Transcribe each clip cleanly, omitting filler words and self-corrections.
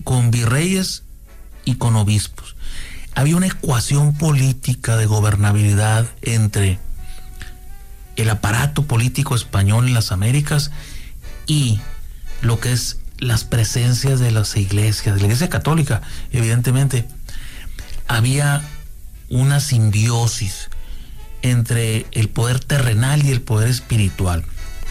con virreyes y con obispos. Había una ecuación política de gobernabilidad entre el aparato político español en las Américas y lo que es las presencias de las iglesias, de la Iglesia Católica, evidentemente. Había una simbiosis entre el poder terrenal y el poder espiritual.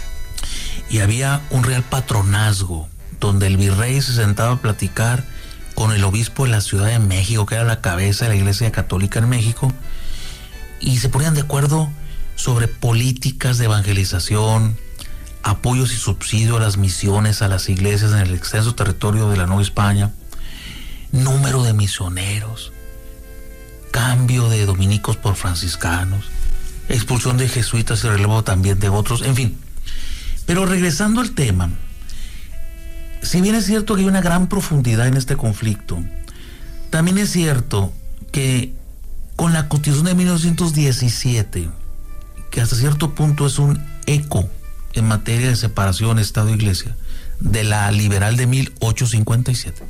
Y había un real patronazgo, donde el virrey se sentaba a platicar con el obispo de la Ciudad de México, que era la cabeza de la Iglesia Católica en México, y se ponían de acuerdo sobre políticas de evangelización, apoyos y subsidios a las misiones, a las iglesias en el extenso territorio de la Nueva España, número de misioneros, cambio de dominicos por franciscanos, expulsión de jesuitas y relevo también de otros, en fin. Pero regresando al tema, si bien es cierto que hay una gran profundidad en este conflicto, también es cierto que con la Constitución de 1917, que hasta cierto punto es un eco en materia de separación Estado-Iglesia, de la liberal de 1857,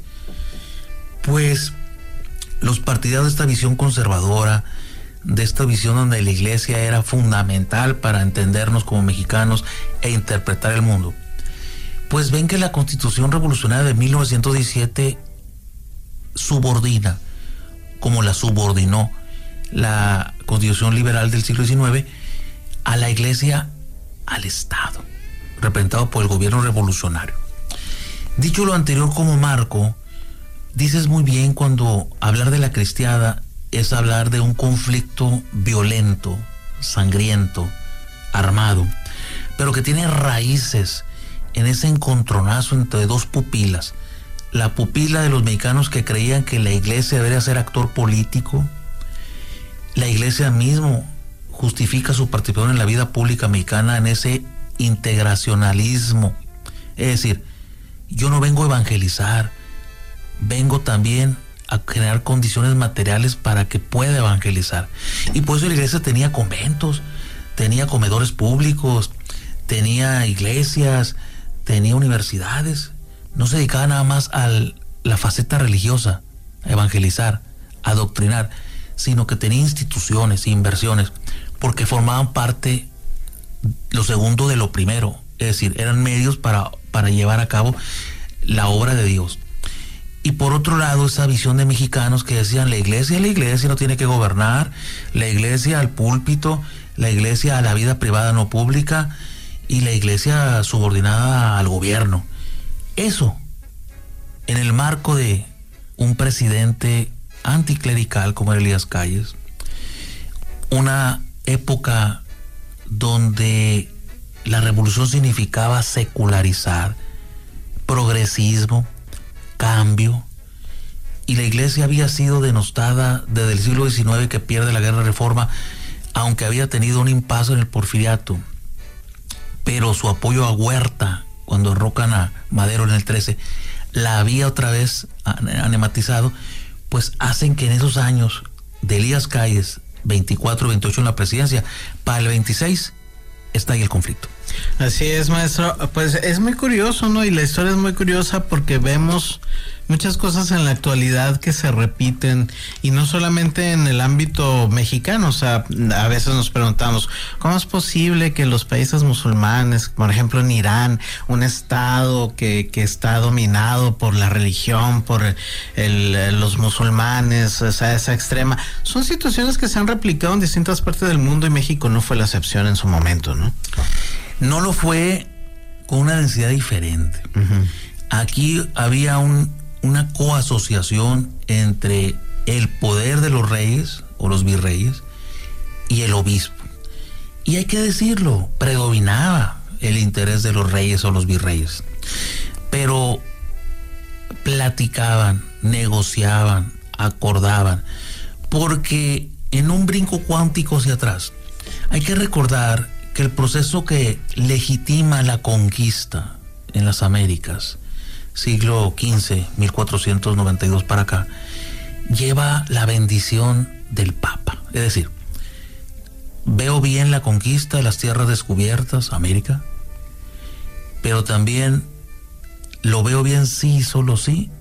pues los partidarios de esta visión conservadora, de esta visión donde la Iglesia era fundamental para entendernos como mexicanos e interpretar el mundo, pues ven que la Constitución Revolucionaria de 1917 subordina, como la subordinó la Constitución Liberal del siglo XIX, a la Iglesia al Estado, representado por el gobierno revolucionario. Dicho lo anterior como marco, dices muy bien cuando hablar de la cristiada es hablar de un conflicto violento, sangriento, armado, pero que tiene raíces en ese encontronazo entre dos pupilas. La pupila de los mexicanos que creían que la Iglesia debería ser actor político. La Iglesia mismo justifica su participación en la vida pública mexicana en ese integracionalismo. Es decir, yo no vengo a evangelizar, vengo también a generar condiciones materiales para que pueda evangelizar. Y por eso la Iglesia tenía conventos, tenía comedores públicos, tenía iglesias, tenía universidades. No se dedicaba nada más a la faceta religiosa, a evangelizar, a adoctrinar, sino que tenía instituciones, inversiones, porque formaban parte, lo segundo de lo primero, es decir, eran medios para llevar a cabo la obra de Dios. Y por otro lado, esa visión de mexicanos que decían, la iglesia no tiene que gobernar, la iglesia al púlpito, la iglesia a la vida privada no pública y la iglesia subordinada al gobierno. Eso, en el marco de un presidente anticlerical como era Elías Calles, una época donde la revolución significaba secularizar, progresismo, cambio, y la iglesia había sido denostada desde el siglo XIX, que pierde la guerra de reforma, aunque había tenido un impasse en el porfiriato, pero su apoyo a Huerta cuando derrocan a Madero en el 13 la había otra vez anematizado, pues hacen que en esos años de Elías Calles, 24, 28 en la presidencia, para el 26 está ahí el conflicto. Así es, maestro. Pues es muy curioso, ¿no? Y la historia es muy curiosa porque vemos muchas cosas en la actualidad que se repiten, y no solamente en el ámbito mexicano. O sea, a veces nos preguntamos, ¿cómo es posible que los países musulmanes, por ejemplo en Irán, un estado que está dominado por la religión, por los musulmanes, o sea, esa extrema, son situaciones que se han replicado en distintas partes del mundo, y México no fue la excepción en su momento, ¿no? No lo fue con una densidad diferente. Uh-huh. Aquí había una coasociación entre el poder de los reyes o los virreyes y el obispo. Y hay que decirlo, predominaba el interés de los reyes o los virreyes. Pero platicaban, negociaban, acordaban, porque en un brinco cuántico hacia atrás, hay que recordar que el proceso que legitima la conquista en las Américas, siglo XV, 1492 para acá, lleva la bendición del Papa. Es decir, veo bien la conquista de las tierras descubiertas, América, pero también lo veo bien sí, solo sí,